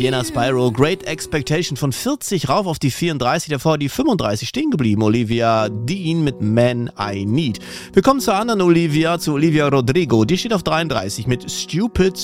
Sienna Spyro, Great Expectation von 40 rauf auf die 34, davor die 35 stehen geblieben. Olivia Dean mit Man I Need. Wir kommen zur anderen Olivia, zu Olivia Rodrigo. Die steht auf 33 mit Stupid